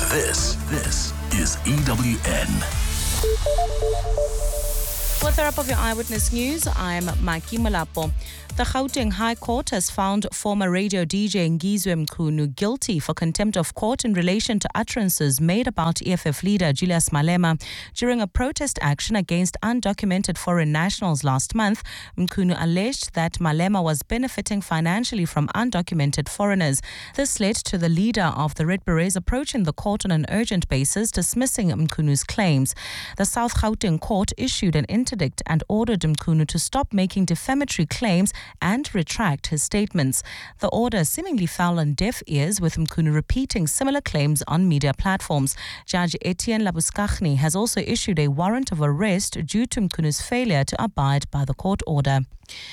This is EWN. With the wrap of your Eyewitness News, I'm Maki Malapo. The Gauteng High Court has found former radio DJ Ngizwe Mchunu guilty for contempt of court in relation to utterances made about EFF leader Julius Malema during a protest action against undocumented foreign nationals last month. Mchunu alleged that Malema was benefiting financially from undocumented foreigners. This led to the leader of the Red Berets approaching the court on an urgent basis, dismissing Mchunu's claims. The South Gauteng court issued an interdict and ordered Mchunu to stop making defamatory claims and retract his statements. The order seemingly fell on deaf ears, with Mchunu repeating similar claims on media platforms. Judge Etienne Labuskaghni has also issued a warrant of arrest due to Mchunu's failure to abide by the court order.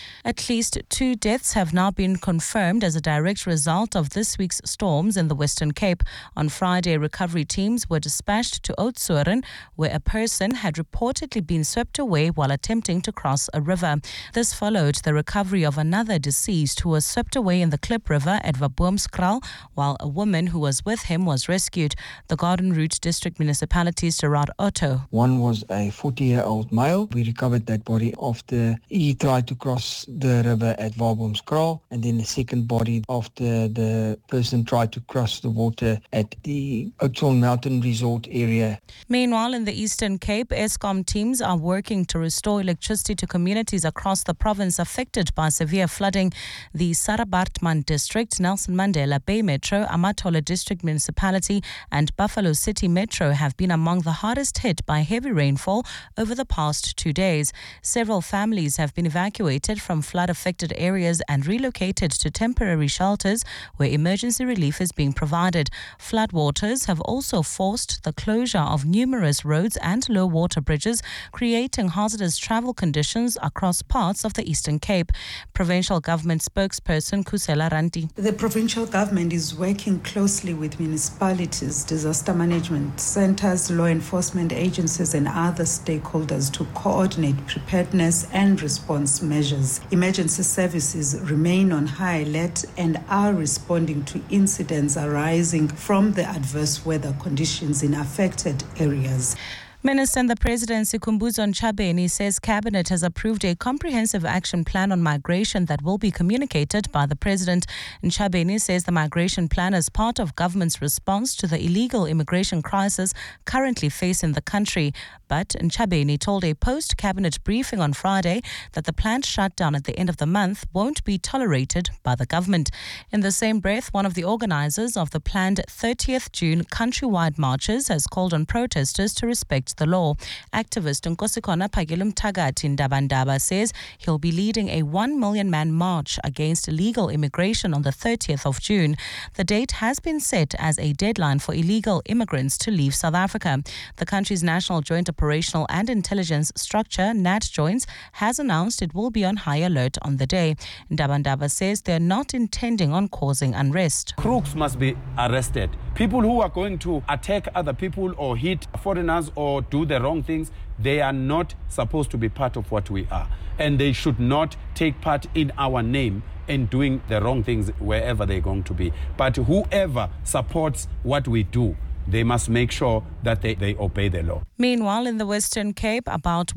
At least 2 deaths have now been confirmed as a direct result of this week's storms in the Western Cape. On Friday, recovery teams were dispatched to Oudtshoorn, where a person had reportedly been swept away while attempting to cross a river. This followed the recovery of another deceased who was swept away in the Klip River at Vaboomskraal, while a woman who was with him was rescued. The Garden Route District Municipality's Gerard Otto. One was a 40-year-old male. We recovered that body after he tried to cross the river at Vaboomskraal, and then the second body after the person tried to cross the water at the Oudtshoorn Mountain Resort area. Meanwhile, in the Eastern Cape, Eskom teams are working to restore electricity to communities across the province affected by severe flooding. The Sarabartman District, Nelson Mandela Bay Metro, Amatola District Municipality and Buffalo City Metro have been among the hardest hit by heavy rainfall over the past 2 days. Several families have been evacuated from flood-affected areas and relocated to temporary shelters where emergency relief is being provided. Floodwaters have also forced the closure of numerous roads and low-water bridges, creating hazardous travel conditions across parts of the Eastern Cape. Provincial government spokesperson Khusela Ranti. The provincial government is working closely with municipalities, disaster management centers, law enforcement agencies and other stakeholders to coordinate preparedness and response measures. Emergency services remain on high alert and are responding to incidents arising from the adverse weather conditions in affected areas. Minister in the Presidency Khumbudzo Ntshabeni says Cabinet has approved a comprehensive action plan on migration that will be communicated by the President. Ntshabeni says the migration plan is part of government's response to the illegal immigration crisis currently facing the country. But Ntshabeni told a post-Cabinet briefing on Friday that the planned shutdown at the end of the month won't be tolerated by the government. In the same breath, one of the organizers of the planned 30th June countrywide marches has called on protesters to respect the law. Activist Nkosikona Phakile Mthakathi Ndaba says he'll be leading a 1 million man march against illegal immigration on the 30th of June. The date has been set as a deadline for illegal immigrants to leave South Africa. The country's National Joint Operational and Intelligence Structure, NATJOINS, has announced it will be on high alert on the day. Ndaba says they're not intending on causing unrest. Crooks must be arrested. People who are going to attack other people or hit foreigners or do the wrong things, they are not supposed to be part of what we are. And they should not take part in our name in doing the wrong things wherever they're going to be. But whoever supports what we do, they must make sure that they obey the law. Meanwhile, in the Western Cape, about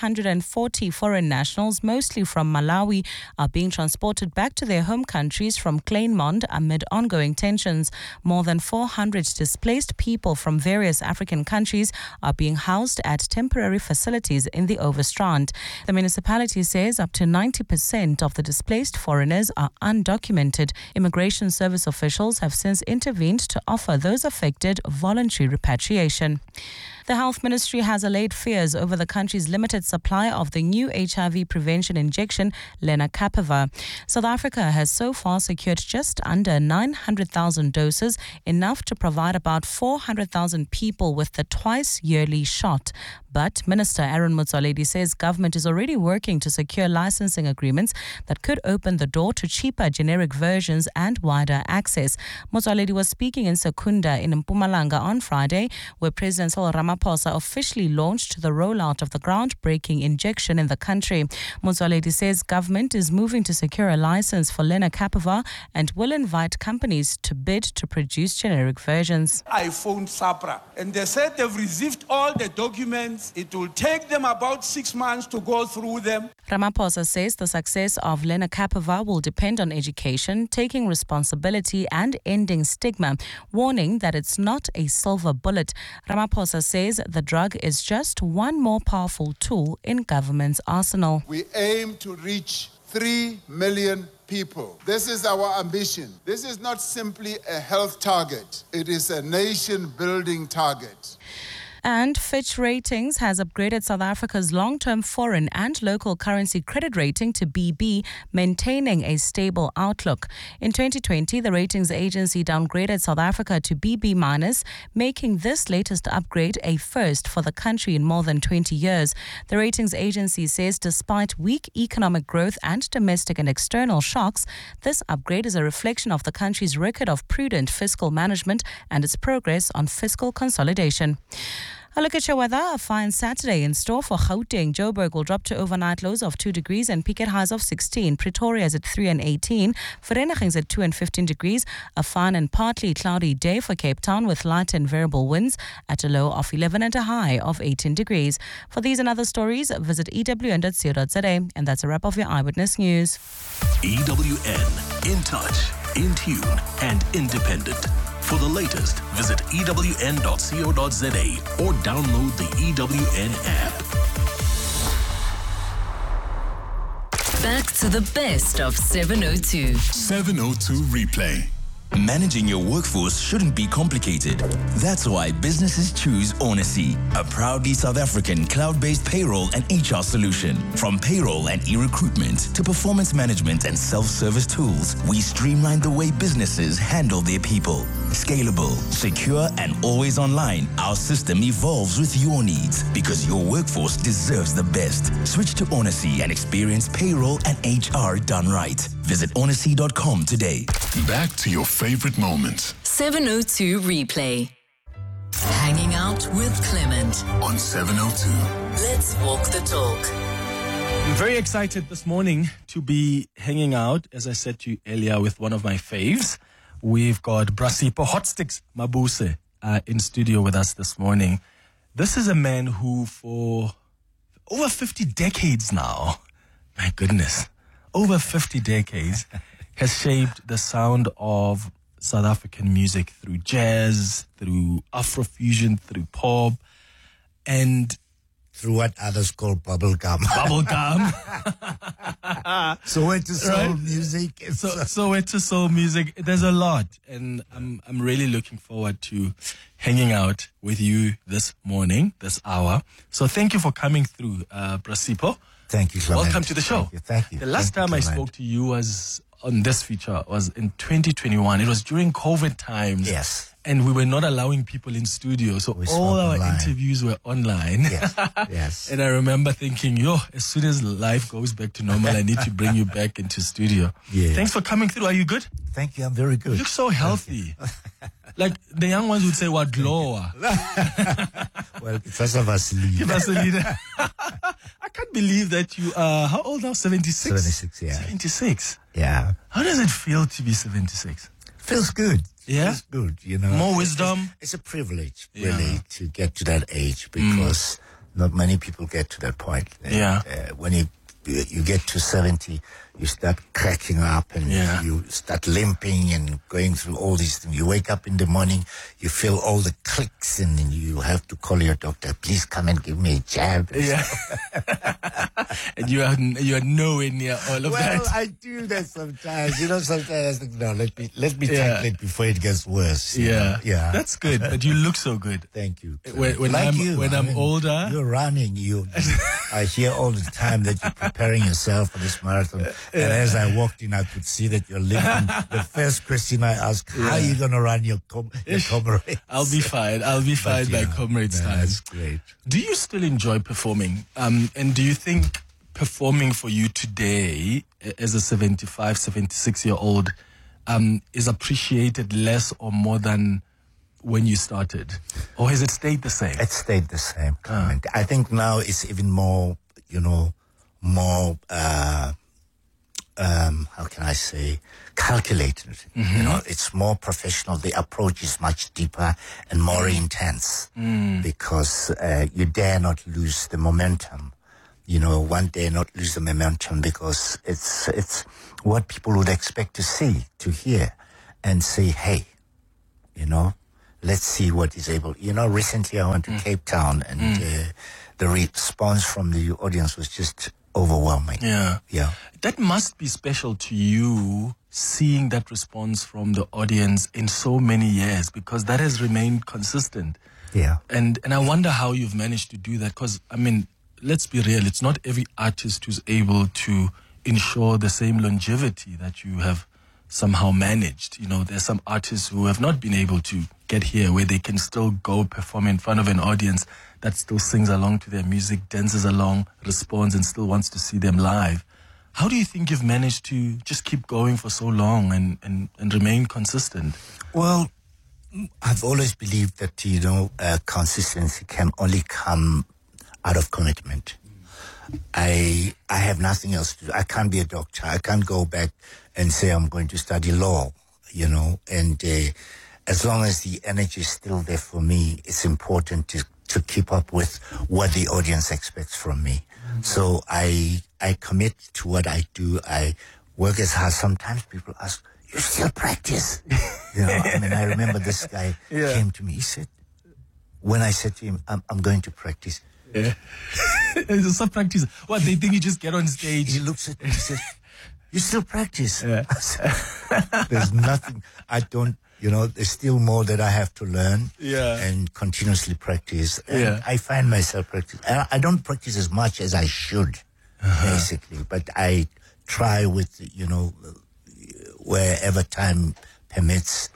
140 foreign nationals, mostly from Malawi, are being transported back to their home countries from Kleinmond amid ongoing tensions. More than 400 displaced people from various African countries are being housed at temporary facilities in the Overstrand. The municipality says up to 90% of the displaced foreigners are undocumented. Immigration service officials have since intervened to offer those affected voluntary repatriation. The Health Ministry has allayed fears over the country's limited supply of the new HIV prevention injection, Lenacapavir. South Africa has so far secured just under 900,000 doses, enough to provide about 400,000 people with the twice-yearly shot. But Minister Aaron Motsoaledi says government is already working to secure licensing agreements that could open the door to cheaper generic versions and wider access. Motsoaledi was speaking in Secunda in Mpumalanga on Friday, where President Cyril Ramaphosa officially launched the rollout of the groundbreaking injection in the country. Motsoaledi says government is moving to secure a license for lenacapavir and will invite companies to bid to produce generic versions. I phoned SAPRA and they said they've received all the documents. It will take them about 6 months to go through them. Ramaphosa says the success of lenacapavir will depend on education, taking responsibility and ending stigma, warning that it's not a silver bullet. Ramaphosa says the drug is just one more powerful tool in government's arsenal. We aim to reach 3 million people. This is our ambition. This is not simply a health target. It is a nation-building target. And Fitch Ratings has upgraded South Africa's long-term foreign and local currency credit rating to BB, maintaining a stable outlook. In 2020, the ratings agency downgraded South Africa to BB-, making this latest upgrade a first for the country in more than 20 years. The ratings agency says despite weak economic growth and domestic and external shocks, this upgrade is a reflection of the country's record of prudent fiscal management and its progress on fiscal consolidation. A look at your weather. A fine Saturday in store for Gauteng. Joburg will drop to overnight lows of 2 degrees and peak at highs of 16. Pretoria is at 3 and 18. Vereeniging is at 2 and 15 degrees. A fine and partly cloudy day for Cape Town with light and variable winds at a low of 11 and a high of 18 degrees. For these and other stories, visit ewn.co.za. And that's a wrap of your Eyewitness News. EWN, in touch, in tune, and independent. For the latest, visit ewn.co.za or download the EWN app. Back to the best of 702. 702 Replay. Managing your workforce shouldn't be complicated. That's why businesses choose Onacy, a proudly South African cloud-based payroll and HR solution. From payroll and e-recruitment to performance management and self-service tools, we streamline the way businesses handle their people. Scalable, secure, and always online, our system evolves with your needs because your workforce deserves the best. Switch to Onacy and experience payroll and HR done right. Visit onacy.com today. Back to your favorite moments. 702 Replay. Hanging out with Clement on 702. Let's walk the talk. I'm very excited this morning to be hanging out, as I said to you earlier, with one of my faves. We've got Brasipo Hotsticks Mabuse in studio with us this morning. This is a man who for over 50 decades now, my goodness, over 50 decades, has shaped the sound of South African music through jazz, through Afrofusion, through pop, and through what others call bubblegum. Bubblegum. Soweto soul music. Soweto soul music. There's a lot, and I'm really looking forward to hanging out with you this morning, this hour. So thank you for coming through, Brasipo. Thank you, Clement. Welcome to the show. Thank you. The last time I spoke to you was on this feature was in 2021. It was during COVID times. Yes. And we were not allowing people in studio. So all our interviews were online. Yes. Yes. And I remember thinking, as soon as life goes back to normal, I need to bring you back into studio. Yeah. Thanks for coming through. Are you good? Thank you. I'm very good. You look so healthy. Like the young ones would say, what glower? Well, it's a Vaseline. I can't believe that you are, how old now? 76? 76, yeah. 76? Yeah. How does it feel to be 76? Feels good. Yeah? Feels good, you know. More wisdom? It's a privilege, really, to get to that age because not many people get to that point. Yeah. When you get to 70, you start cracking up and you start limping and going through all these things. You wake up in the morning, you feel all the clicks and then you have to call your doctor, please come and give me a jab. Yeah. And you are nowhere near all of that. Well, I do that sometimes. Sometimes I think, no, let me tackle it before it gets worse. Yeah. Yeah. That's good, but you look so good. Thank you. When I'm older. You're running. I hear all the time that you prepare preparing yourself for this marathon. And as I walked in, I could see that you're limping. The first question I asked, how are you going to run your comrades? I'll be fine. By comrades' time. That's great. Do you still enjoy performing? And do you think performing for you today, as a 75, 76-year-old, is appreciated less or more than when you started? Or has it stayed the same? It stayed the same. I think now it's even more, how can I say, calculated. Mm-hmm. It's more professional. The approach is much deeper and more intense because you dare not lose the momentum. One dare not lose the momentum because it's what people would expect to see, to hear, and say, hey, let's see what is able. Recently I went to Cape Town and the response from the audience was just overwhelming. Yeah. That must be special to you, seeing that response from the audience in so many years, because that has remained consistent. Yeah. And I wonder how you've managed to do that, because, let's be real, it's not every artist who's able to ensure the same longevity that you have somehow managed. There's some artists who have not been able to get here where they can still go perform in front of an audience that still sings along to their music, dances along, responds, and still wants to see them live. How do you think you've managed to just keep going for so long and remain consistent? Well, I've always believed that, consistency can only come out of commitment. I have nothing else to do. I can't be a doctor. I can't go back and say I'm going to study law, and as long as the energy is still there for me, it's important to keep up with what the audience expects from me. So I commit to what I do. I work as hard. Sometimes people ask, you still practice? I remember this guy came to me. He said, when I said to him, I'm going to practice. Yeah. It's a practice. What, they think you just get on stage? He looks at me and says, you still practice? Yeah. I said, there's nothing. I don't, there's still more that I have to learn and continuously practice. And I find myself practice. I don't practice as much as I should, basically, but I try with, wherever time permits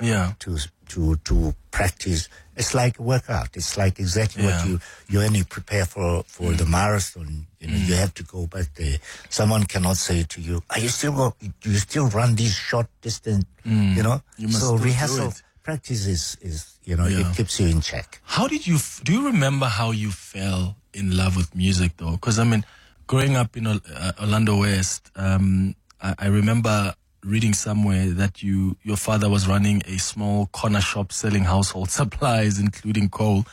to practice. It's like a workout. It's like exactly what you only prepare for the marathon. You have to go back there. Someone cannot say to you, "Are you still do you still run these short distance?" You must so rehearsal, practice is it keeps you in check. How did you? Do you remember how you fell in love with music, though? Because growing up in Orlando West, I remember reading somewhere that your father was running a small corner shop selling household supplies, including coal.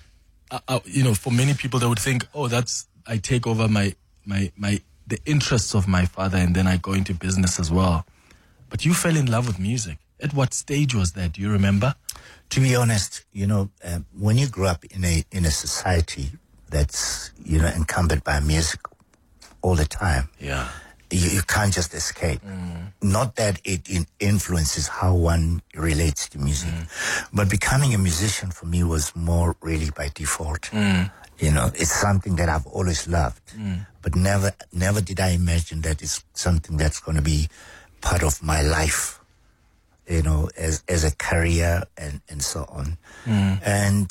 For many people, they would think, "Oh, I take over the interests of my father, and then I go into business as well." But you fell in love with music. At what stage was that? Do you remember? To be honest, when you grow up in a society that's encumbered by music all the time, you can't just escape. Not that it influences how one relates to music, but becoming a musician for me was more really by default. It's something that I've always loved, but never did I imagine that it's something that's going to be part of my life, as a career and so on. And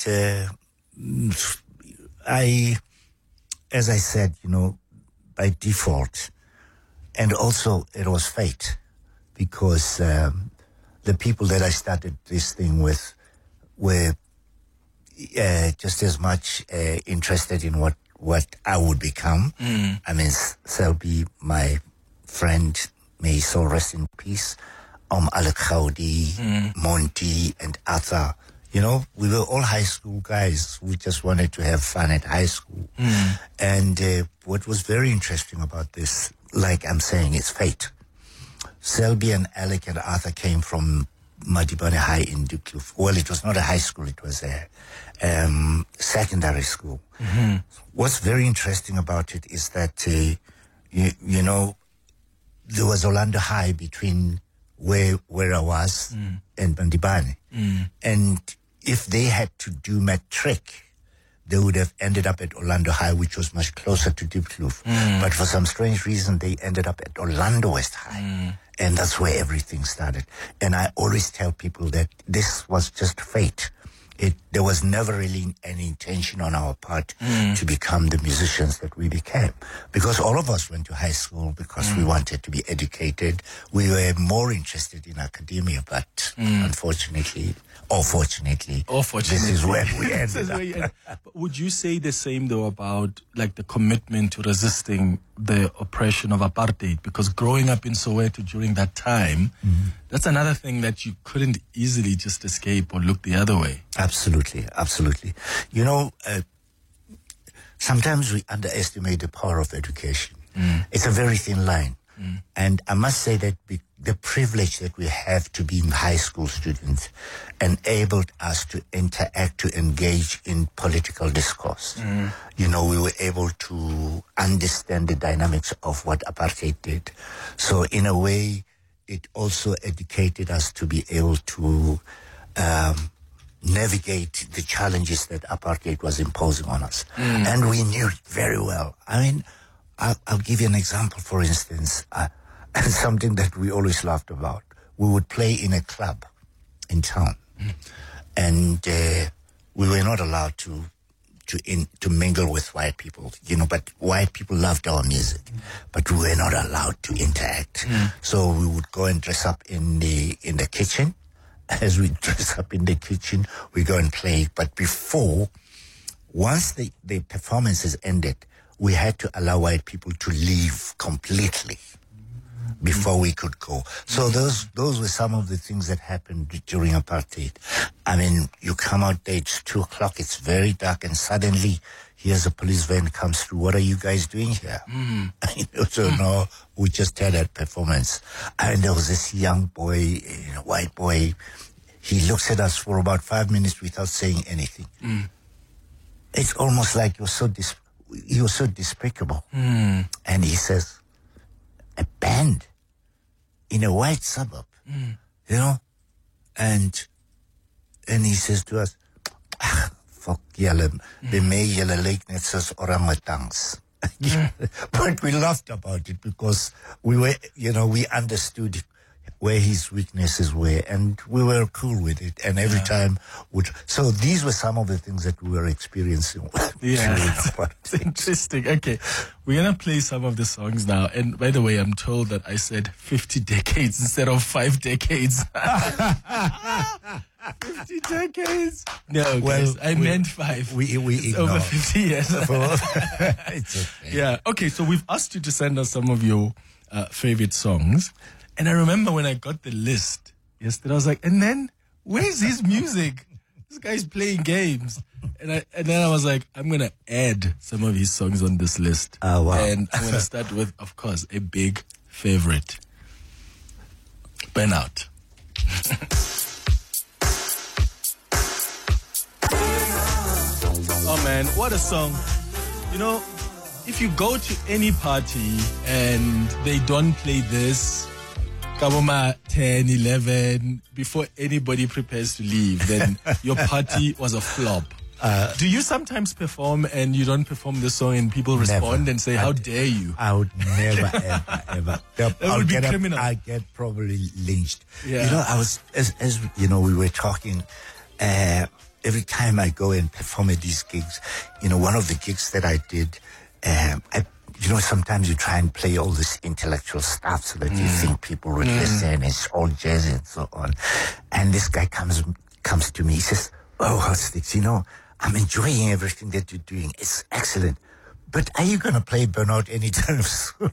as I said, by default. And also, it was fate, because the people that I started this thing with were just as much interested in what I would become. Selby, my friend, may his soul rest in peace, Alec Khawdi, Monty, and Arthur. We were all high school guys. We just wanted to have fun at high school. And what was very interesting about this, like I'm saying, it's fate. Selby and Alec and Arthur came from Madibane High in Diepkloof. Well, it was not a high school, it was a secondary school. What's very interesting about it is that, there was Orlando High between where I was and Madibane. And if they had to do matric, they would have ended up at Orlando High, which was much closer to Diepkloof. But for some strange reason, they ended up at Orlando West High. And that's where everything started. And I always tell people that this was just fate. There was never really any intention on our part to become the musicians that we became. Because all of us went to high school because we wanted to be educated. We were more interested in academia, but unfortunately, or fortunately, this is where we ended up. But would you say the same, though, about like the commitment to resisting the oppression of apartheid? Because growing up in Soweto during that time, that's another thing that you couldn't easily just escape or look the other way. Absolutely, absolutely. You know, sometimes we underestimate the power of education. It's a very thin line. And I must say that the privilege that we have to be high school students enabled us to interact, to engage in political discourse. You know, we were able to understand the dynamics of what apartheid did. So in a way, it also educated us to be able to navigate the challenges that apartheid was imposing on us. And we knew it very well. I mean, I'll give you an example, for instance, something that we always laughed about. We would play in a club in town, and we were not allowed to mingle with white people, you know, but white people loved our music, but we were not allowed to interact. So we would go and dress up in the kitchen. As we dress up in the kitchen, we go and play. But once the performances ended, we had to allow white people to leave completely before we could go. So those were some of the things that happened during apartheid. I mean, you come out there, it's 2:00, it's very dark, and suddenly here's a police van comes through. What are you guys doing here? So no, we just had that performance. And there was this young boy, white boy. He looks at us for about 5 minutes without saying anything. It's almost like he was so despicable. And he says, a band in a white suburb, you know? And he says to us, fuck julle, bemee julle lyk net soos orangutans. But we laughed about it because we understood where his weaknesses were, and we were cool with it. And every time so these were some of the things that we were experiencing. It's interesting. Okay, we're gonna play some of the songs now. And by the way, I'm told that I said 50 decades instead of 5 decades. 50 decades. No, guys, I meant 5. It's over 50 years. It's okay. Yeah. Okay, so we've asked you to send us some of your favorite songs. And I remember when I got the list yesterday, I was like, and then where's his music? This guy's playing games. And then I was like, I'm going to add some of his songs on this list. Oh, wow. And I'm going to start with, of course, a big favorite. Burnout. Oh, man, what a song. You know, if you go to any party and they don't play this, Kaboma 10, 11, before anybody prepares to leave, then your party was a flop. Do you sometimes perform and you don't perform the song and people respond and say, how dare you? I would never, ever. That would be criminal. I get probably lynched. Yeah. You know, I was, as you know, we were talking, every time I go and perform at these gigs, you know, one of the gigs that I did, sometimes you try and play all this intellectual stuff so that you think people would listen. It's all jazz and so on. And this guy comes to me. He says, "Oh, Hotsticks, I'm enjoying everything that you're doing. It's excellent. But are you going to play Burnout anytime soon?"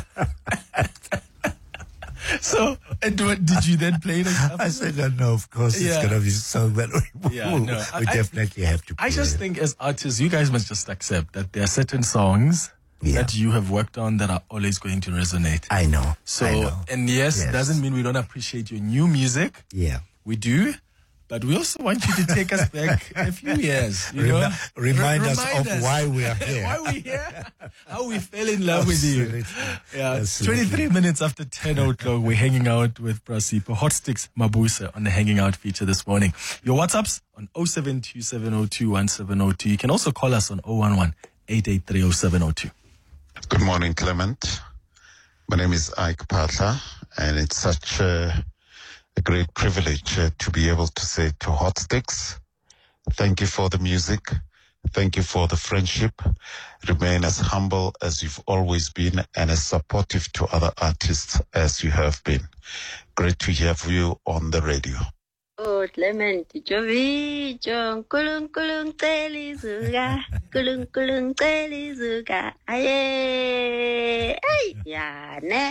So, and what, did you then play it? I said, no, of course, it's going to be so bad. We definitely have to play I just think as artists, you guys must just accept that there are certain songs that you have worked on that are always going to resonate. I know. So, and yes, doesn't mean we don't appreciate your new music. Yeah. We do. But we also want you to take us back a few years. Remind us of why we are here. Why we here? How we fell in love with you. Yeah. 23 minutes after 10 o'clock, we're hanging out with Brasipho Hotsticks Mabuse on the Hanging Out feature this morning. Your WhatsApps on 0727021702. You can also call us on 011-883-0702. Good morning, Clement. My name is Ike Patla, and it's such a great privilege to be able to say to Hotsticks, thank you for the music. Thank you for the friendship. Remain as humble as you've always been and as supportive to other artists as you have been. Great to hear from you on the radio. Oh, Clement, Jovicho, kulung kulung teli zuga, kulung kulung teli zuga, aye, ay, ya ne.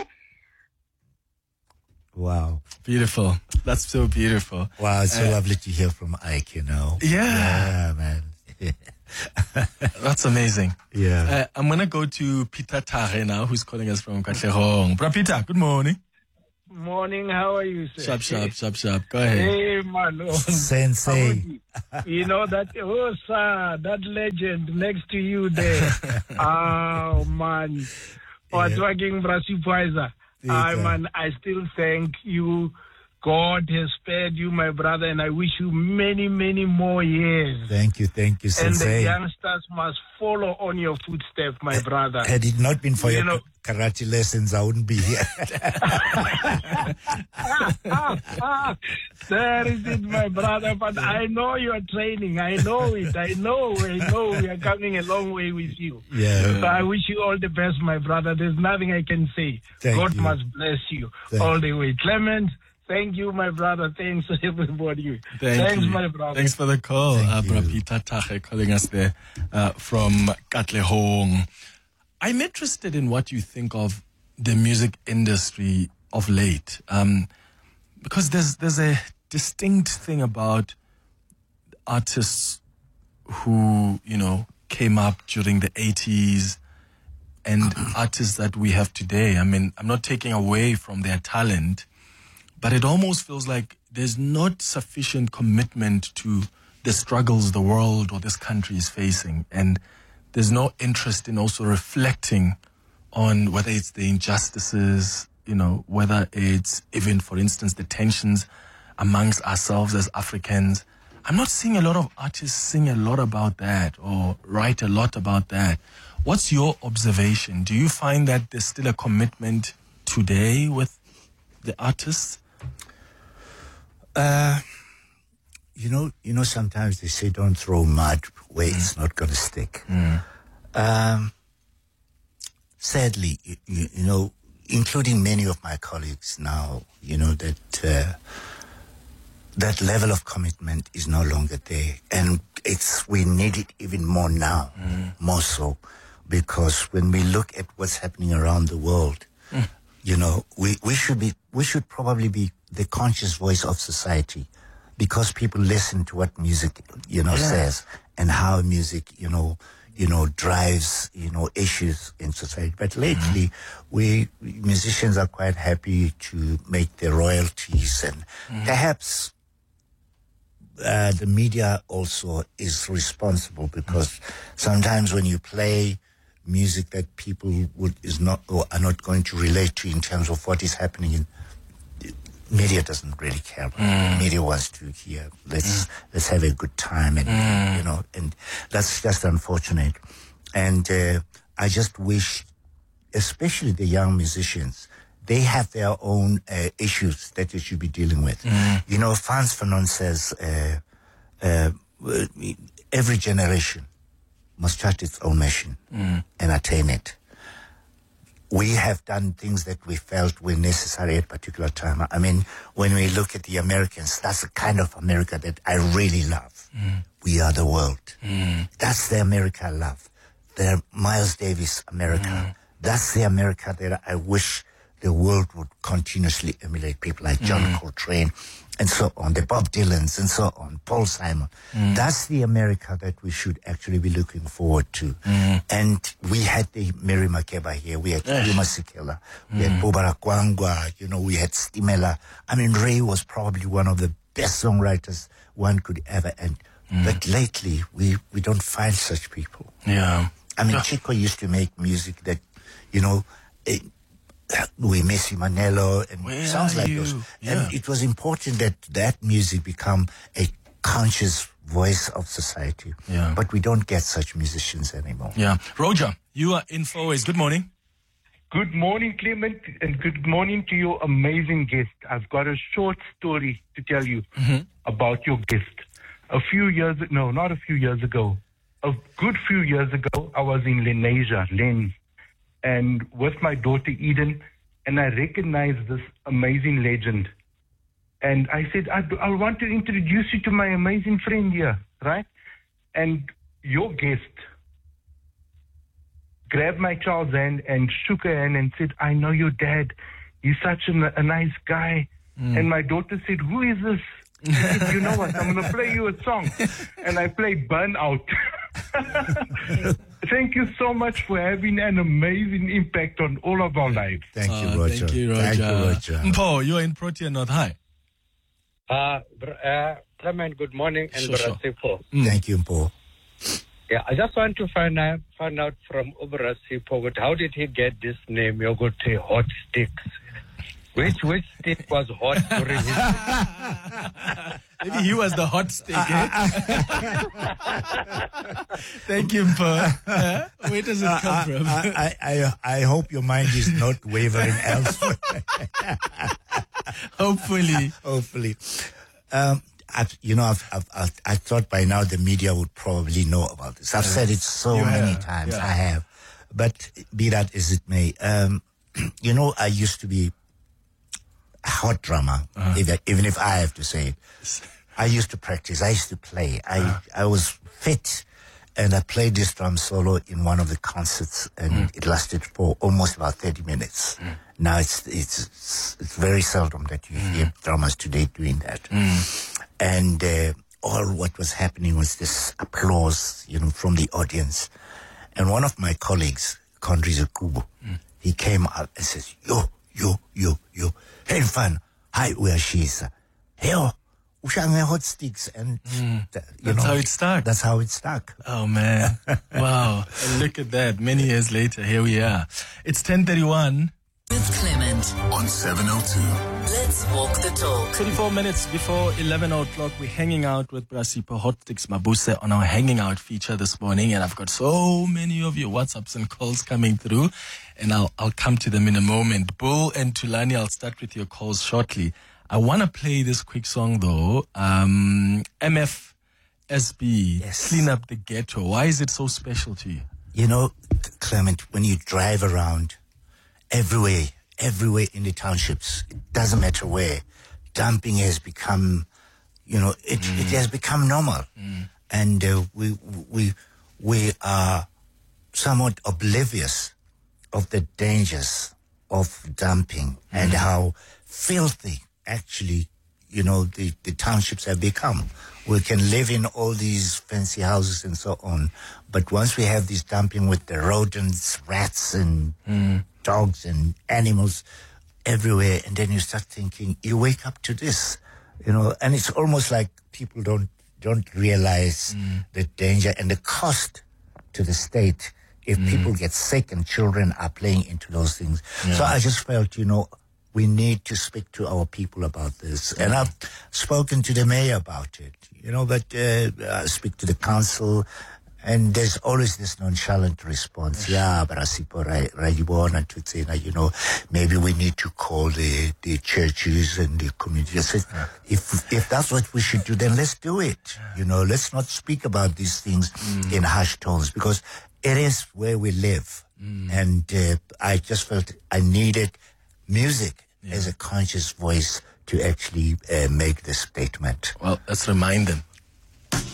Wow. Beautiful. That's so beautiful. Wow, it's so lovely to hear from Ike, Yeah. Yeah, man. That's amazing. Yeah. I'm going to go to Peter Tare now, who's calling us from Katlehong. Bra Peter, good morning. Morning, how are you, sir? Sharp. Go ahead. Hey, man. Sensei. You know that, sir, that legend next to you there. Oh, man. What's working, Brasipho? Man, I still thank you. God has spared you, my brother, and I wish you many, many more years. Thank you, Sensei. And the youngsters must follow on your footsteps, my brother. Had it not been for your karate lessons, I wouldn't be here. There is it, my brother. But I know you are training. I know it. I know. We are coming a long way with you. Yeah. So I wish you all the best, my brother. There's nothing I can say. God must bless you all the way. Clement, thank you, my brother. Thanks, everybody. Thanks, my brother. Thanks for the call, Bra Peter Tare, calling us there from Katlehong. I'm interested in what you think of the music industry of late, because there's a distinct thing about artists who, came up during the 80s and artists that we have today. I mean, I'm not taking away from their talent, but it almost feels like there's not sufficient commitment to the struggles the world or this country is facing. And there's no interest in also reflecting on whether it's the injustices, whether it's even, for instance, the tensions amongst ourselves as Africans. I'm not seeing a lot of artists sing a lot about that or write a lot about that. What's your observation? Do you find that there's still a commitment today with the artists? Sometimes they say don't throw mud where it's not going to stick. Sadly, including many of my colleagues now, that level of commitment is no longer there. And we need it even more now, more so, because when we look at what's happening around the world, we should probably be the conscious voice of society, because people listen to what music, says, and how music, drives, issues in society. But lately, we musicians are quite happy to make their royalties, and perhaps the media also is responsible, because sometimes when you play music that people are not going to relate to in terms of what is happening media doesn't really care. Media wants to hear, let's have a good time, and and that's just unfortunate. And I just wish, especially the young musicians, they have their own issues that they should be dealing with. Frantz Fanon says every generation must chart its own mission and attain it. We have done things that we felt were necessary at a particular time. I mean, when we look at the Americans, that's the kind of America that I really love. We are the world. That's the America I love. The Miles Davis America. That's the America that I wish the world would continuously emulate. People like John Coltrane and so on, the Bob Dylans and so on, Paul Simon. That's the America that we should actually be looking forward to. And we had the Mary Makeba here, we had Yuma Sikela, we had Bobara Kwangwa, we had Stimela. I mean, Ray was probably one of the best songwriters one could ever. But lately, we don't find such people. Yeah. I mean, Chico used to make music that, you know, we miss Manelo and sounds like those. Yeah. And it was important that music become a conscious voice of society. Yeah. But we don't get such musicians anymore. Yeah. Roger, you are in Fourways. Good morning. Good morning, Clement, and good morning to your amazing guest. I've got a short story to tell you about your guest. A good few years ago, I was in Lenasia, and with my daughter Eden, and I recognized this amazing legend. And I said, I want to introduce you to my amazing friend here, right? And your guest grabbed my child's hand and shook her hand and said, I know your dad. He's such a nice guy. And my daughter said, who is this? I said, you know what? I'm going to play you a song. And I played Burnout. Thank you so much for having an amazing impact on all of our lives. Thank you, Roger. Thank you, Roger. Mpo, you are in Protea North. Hi. Clement, good morning, and Brasipo. Thank you, Mpo. Yeah, I just want to find out from Brasipo, how did he get this name, Yogote Hot Sticks? Which stick was hot during his... Maybe he was the hot stick, eh? Thank you, Mpo. Where does it come from? I hope your mind is not wavering elsewhere. Hopefully. I thought by now the media would probably know about this. I've said it so many times. I have. But be that as it may, I used to be a hot drummer, even if I have to say it. I used to practice. I used to play. I was fit. And I played this drum solo in one of the concerts, and it lasted for almost about 30 minutes. Now it's very seldom that you hear drummers today doing that. And all what was happening was this applause, from the audience. And one of my colleagues, Kondrizo Kubo, he came out and says, yo, hey, fan, hi, where she is. Hey, Ushange Hot Sticks, and that's how it stuck. That's how it stuck. Oh man, wow! And look at that. Many years later, here we are. It's 10:31 with Clement on 702. Let's walk the talk. 24 minutes before 11 o'clock, we're hanging out with Brasipo Hot Sticks Mabuse on our Hanging Out feature this morning, and I've got so many of your WhatsApps and calls coming through, and I'll come to them in a moment. Bull and Tulani, I'll start with your calls shortly. I want to play this quick song though. MFSB, yes. Clean Up the Ghetto. Why is it so special to you? Clement, when you drive around everywhere in the townships, it doesn't matter where, dumping has become, it has become normal. And we are somewhat oblivious of the dangers of dumping and how filthy actually, the townships have become. We can live in all these fancy houses and so on, but once we have this dumping with the rodents, rats and dogs and animals everywhere, and then you start thinking, you wake up to this, and it's almost like people don't realize the danger and the cost to the state if people get sick and children are playing into those things. Yeah. So I just felt, we need to speak to our people about this. And I've spoken to the mayor about it, but I speak to the council, and there's always this nonchalant response. Yeah, Brasipo, maybe we need to call the churches and the community. I said, if that's what we should do, then let's do it. Let's not speak about these things in hushed tones, because it is where we live. And I just felt I needed music as a conscious voice to actually make this statement. Well, let's remind them